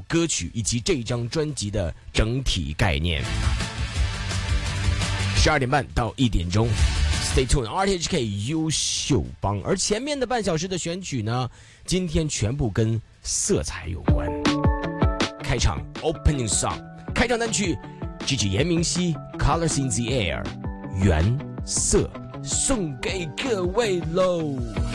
歌曲以及这张专辑的整体概念。12点半到1点钟 Stay tuned RTHK 优秀帮。而前面的半小时的选曲呢，今天全部跟色彩有关。开场 Opening Song 开场单曲Gigi 严明熙 Colors in the Air 原色送给各位喽。